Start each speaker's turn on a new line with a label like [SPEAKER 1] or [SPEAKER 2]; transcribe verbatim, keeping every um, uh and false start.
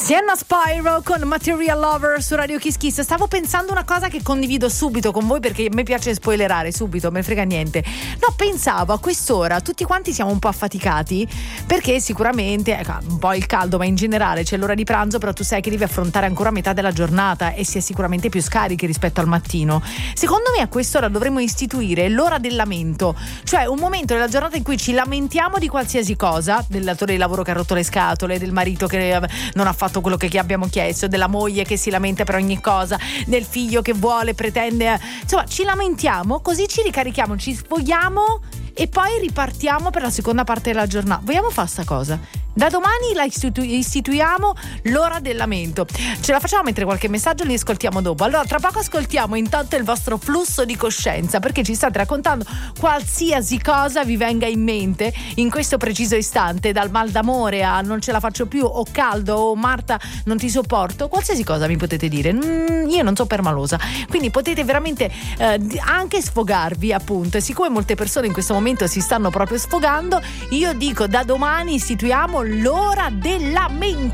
[SPEAKER 1] Sienna Spyro con Material Lover su Radio Kiss Kiss. Stavo pensando una cosa che condivido subito con voi, perché a me piace spoilerare subito, me frega niente. No, pensavo a quest'ora tutti quanti siamo un po' affaticati, perché sicuramente ecco, un po' il caldo, ma in generale c'è l'ora di pranzo, però tu sai che devi affrontare ancora metà della giornata e si è sicuramente più scarichi rispetto al mattino. Secondo me a quest'ora dovremmo istituire l'ora del lamento, cioè un momento della giornata in cui ci lamentiamo di qualsiasi cosa, del datore di lavoro che ha rotto le scatole, del marito che non ha fatto quello che abbiamo chiesto, della moglie che si lamenta per ogni cosa, del figlio che vuole, pretende, insomma ci lamentiamo, così ci ricarichiamo, ci sfoghiamo e poi ripartiamo per la seconda parte della giornata. Vogliamo fare sta cosa? Da domani la istitu- istituiamo l'ora del lamento. Ce la facciamo mentre qualche messaggio li ascoltiamo dopo. Allora tra poco ascoltiamo intanto il vostro flusso di coscienza, perché ci state raccontando qualsiasi cosa vi venga in mente in questo preciso istante, dal mal d'amore a non ce la faccio più, o caldo, o Marta non ti sopporto, qualsiasi cosa mi potete dire. Mm, io non so permalosa, quindi potete veramente eh, anche sfogarvi, appunto. E siccome molte persone in questo momento si stanno proprio sfogando, io dico da domani istituiamo l'ora del lamento.